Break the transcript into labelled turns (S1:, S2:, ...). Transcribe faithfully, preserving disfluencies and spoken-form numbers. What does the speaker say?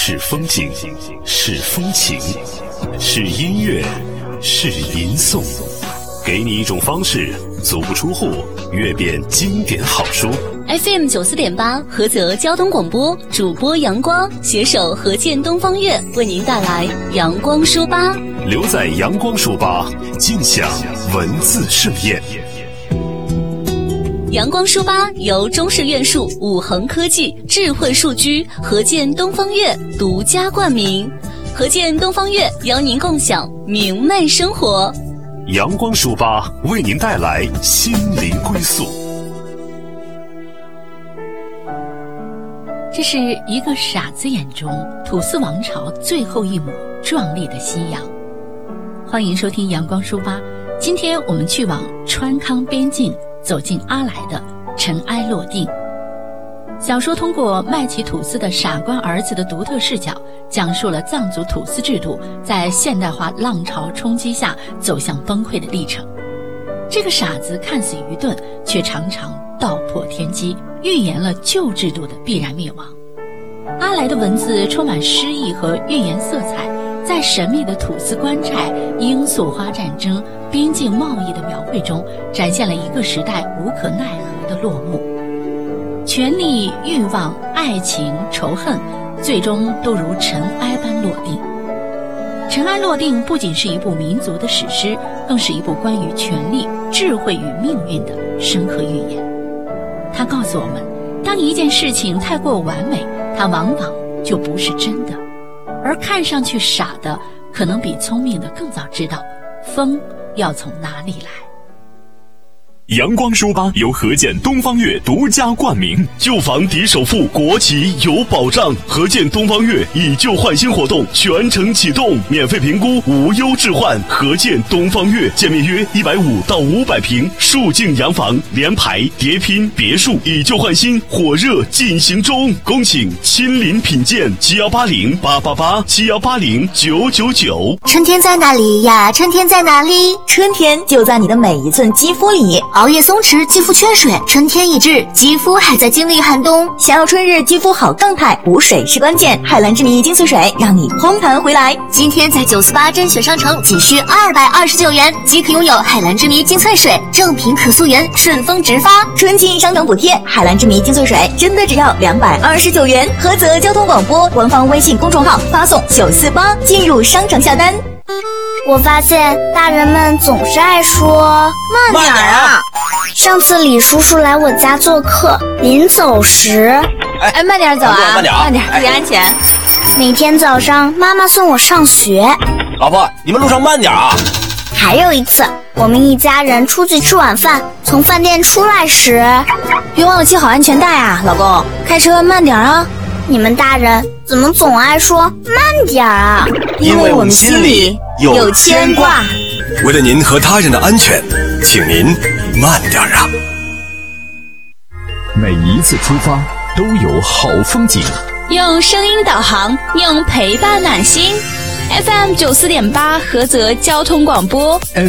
S1: 是风景，是风情，是音乐，是吟诵，给你一种方式，足不出户阅遍经典好书。
S2: F M 九四点八菏泽交通广播，主播阳光携手何健东方悦为您带来阳光书吧。
S1: 留在阳光书吧，尽享文字盛宴。
S2: 阳光书吧由中式院术、五恒科技、智慧数居、何健东方悦独家冠名。何健东方悦邀您共享明媚生活。
S1: 阳光书吧为您带来心灵归宿。
S3: 这是一个傻子眼中土司王朝最后一抹壮丽的夕阳。欢迎收听阳光书吧，今天我们去往川康边境，走进阿来的尘埃落定。小说通过麦其土司的傻瓜儿子的独特视角，讲述了藏族土司制度在现代化浪潮冲击下走向崩溃的历程。这个傻子看似愚钝，却常常道破天机，预言了旧制度的必然灭亡。阿来的文字充满诗意和寓言色彩，在神秘的土司官差、罂粟花战争、边境贸易的描绘中，展现了一个时代无可奈何的落幕。权力、欲望、爱情、仇恨，最终都如尘埃般落定。尘埃落定不仅是一部民族的史诗，更是一部关于权力、智慧与命运的深刻预言。它告诉我们，当一件事情太过完美，它往往就不是真的，而看上去傻的，可能比聪明的更早知道风要从哪里来。
S1: 阳光书吧由何健东方悦独家冠名，旧房抵首付，国企有保障。何健东方悦以旧换新活动全程启动，免费评估，无忧置换。何健东方悦建面约一百五到五百平，数境洋房，联排、叠拼、别墅，以旧换新，火热进行中。恭请亲临品鉴，七幺八零八八八，七幺八零九九九。
S4: 春天在哪里呀？春天在哪里？春天就在你的每一寸肌肤里。熬夜松弛，肌肤缺水，春天一至，肌肤还在经历寒冬。想要春日肌肤好状态，补水是关键。海蓝之谜精粹水让你烘弹回来。今天在九四八甄选商城仅需二百二十九元即可拥有海蓝之谜精粹水，正品可溯源，顺丰直发，春季商城补贴。海蓝之谜精粹水真的只要两百二十九元。菏泽交通广播官方微信公众号发送九四八进入商城下单。
S5: 我发现大人们总是爱说慢点啊。上次李叔叔来我家做客，临走时，
S6: 哎，慢点走啊，慢点，
S5: 慢点，
S6: 注意安全。
S5: 每天早上妈妈送我上学，
S6: 老婆，你们路上慢点啊。
S5: 还有一次，我们一家人出去吃晚饭，从饭店出来时，
S6: 别忘了系好安全带啊，老公，开车慢点啊。
S5: 你们大人怎么总爱说慢点啊？
S6: 因为我们心里有牵挂。
S1: 为了您和他人的安全，请您慢点啊。每一次出发都有好风景，
S2: 用声音导航，用陪伴暖心。F M 九四点八菏泽交通广播